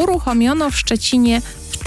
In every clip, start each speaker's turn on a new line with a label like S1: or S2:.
S1: uruchomiono w Szczecinie w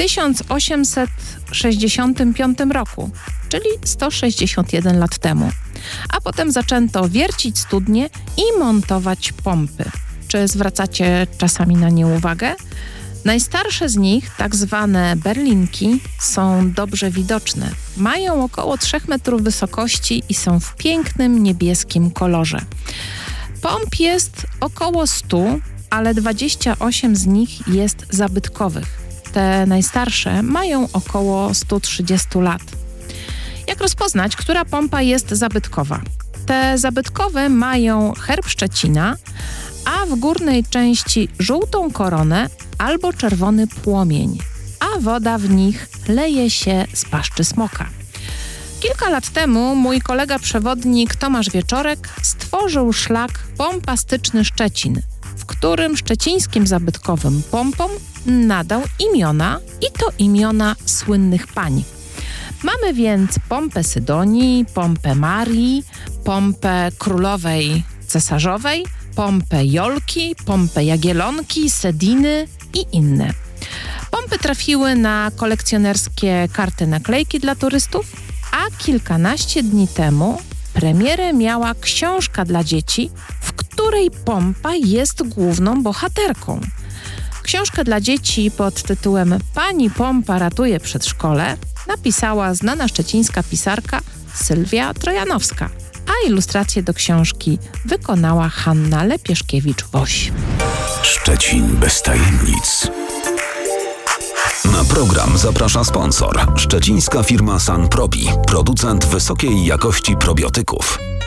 S1: 1865 roku, czyli 161 lat temu. A potem zaczęto wiercić studnie i montować pompy. Czy zwracacie czasami na nie uwagę? Najstarsze z nich, tak zwane berlinki, są dobrze widoczne. Mają około 3 metrów wysokości i są w pięknym niebieskim kolorze. Pomp jest około 100, ale 28 z nich jest zabytkowych. Te najstarsze mają około 130 lat. Jak rozpoznać, która pompa jest zabytkowa? Te zabytkowe mają herb Szczecina, a w górnej części żółtą koronę albo czerwony płomień, a woda w nich leje się z paszczy smoka. Kilka lat temu mój kolega przewodnik Tomasz Wieczorek stworzył szlak Pompastyczny Szczecin, w którym szczecińskim zabytkowym pompom nadał imiona i to imiona słynnych pań. Mamy więc pompę Sydonii, pompę Marii, pompę Królowej Cesarzowej, pompę Jolki, pompę Jagiellonki, Sediny i inne. Pompy trafiły na kolekcjonerskie karty naklejki dla turystów, a kilkanaście dni temu premierę miała książka dla dzieci, w której pompa jest główną bohaterką. Książkę dla dzieci pod tytułem Pani Pompa ratuje przedszkole napisała znana szczecińska pisarka Sylwia Trojanowska, a ilustrację do książki wykonała Hanna Lepieszkiewicz-Woś.
S2: Szczecin bez tajemnic. Na program zaprasza sponsor. Szczecińska firma San Probi, producent wysokiej jakości probiotyków.